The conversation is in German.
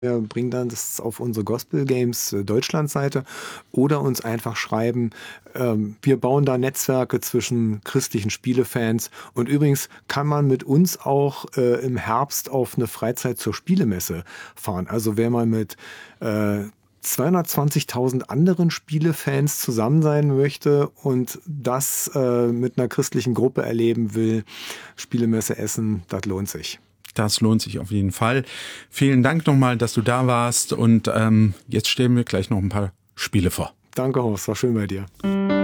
Wir bringen dann das auf unsere Gospel Games Deutschland-Seite oder uns einfach schreiben. Wir bauen da Netzwerke zwischen christlichen Spielefans. Und übrigens kann man mit uns auch im Herbst auf eine Freizeit zur Spielemesse fahren. Also wer mal mit 220.000 anderen Spielefans zusammen sein möchte und das mit einer christlichen Gruppe erleben will, Spielemesse Essen, das lohnt sich. Das lohnt sich auf jeden Fall. Vielen Dank nochmal, dass du da warst und jetzt stellen wir gleich noch ein paar Spiele vor. Danke, Horst, war schön bei dir.